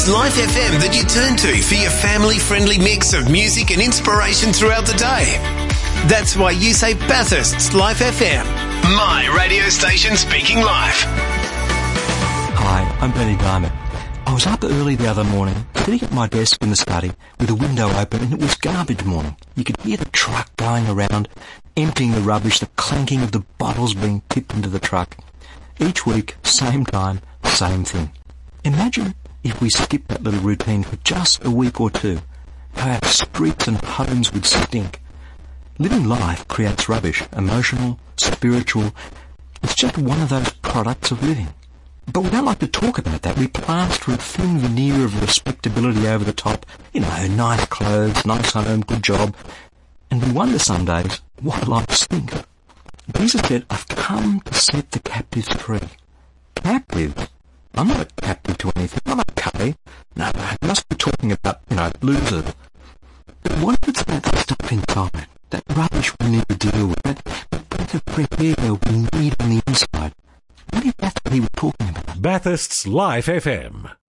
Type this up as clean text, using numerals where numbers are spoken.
It's Life FM that you turn to for your family-friendly mix of music and inspiration throughout the day. That's why you say Bathurst's Life FM. My radio station speaking life. Hi, I'm Benny Diamond. I was up early the other morning, sitting at my desk in the study with the window open, and it was garbage morning. You could hear the truck going around, emptying the rubbish, the clanking of the bottles being tipped into the truck. Each week, same time, same thing. Imagine if we skipped that little routine for just a week or two. How our streets and homes would stink. Living life creates rubbish, emotional, spiritual. It's just one of those products of living. But we don't like to talk about that. We plaster a thin veneer of respectability over the top. You know, nice clothes, nice home, good job. And we wonder some days why life stinks. Jesus said, I've come to set the captives free. Captives? I'm not a captive to anything. I'm okay. No, I must be talking about, losers. But what if it's about that stuff inside? That rubbish we need to deal with? That breath of fresh air we need on the inside? What if that's what he was talking about? Bathurst's Life FM.